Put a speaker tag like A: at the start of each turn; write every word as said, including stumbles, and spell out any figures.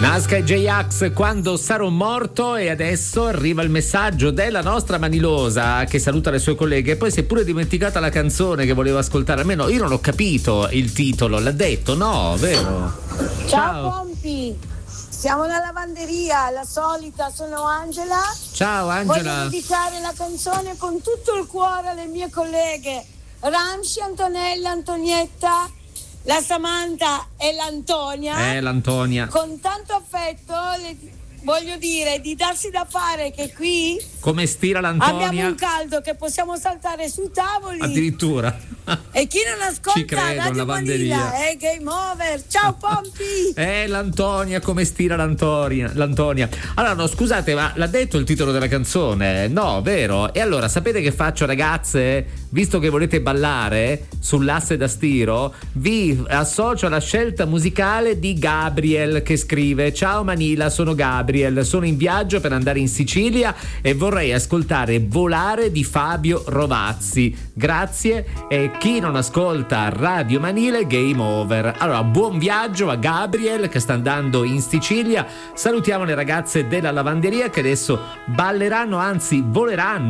A: Nasca e J-Ax, Quando sarò morto. E adesso arriva il messaggio della nostra Manilosa che saluta le sue colleghe e poi si è pure dimenticata la canzone che voleva ascoltare. Almeno io non ho capito il titolo, l'ha detto, no, vero?
B: Ciao, Ciao. Pompi, siamo alla lavanderia, la solita, sono Angela.
A: Ciao Angela.
B: Voglio dedicare la canzone con tutto il cuore alle mie colleghe Ramsci, Antonella, Antonietta, la Samantha e l'Antonia.
A: Eh, l'Antonia.
B: Con tanto affetto le voglio dire di darsi da fare che qui
A: come stira l'Antonia
B: abbiamo un caldo che possiamo saltare sui tavoli
A: addirittura.
B: E chi non ascolta
A: ci credo,
B: Radio Manila è game over. Ciao Pompi.
A: Eh, l'Antonia, come stira l'Antonia, l'Antonia. Allora no, scusate, ma l'ha detto il titolo della canzone? No, vero? E allora sapete che faccio, ragazze? Visto che volete ballare sull'asse da stiro, vi associo alla scelta musicale di Gabriel, che scrive: ciao Manila, sono Gabriel, sono in viaggio per andare in Sicilia e vorrei ascoltare Volare di Fabio Rovazzi. Grazie. E chi non ascolta Radio Manila è game over. Allora, buon viaggio a Gabriel che sta andando in Sicilia. Salutiamo le ragazze della lavanderia che adesso balleranno, anzi voleranno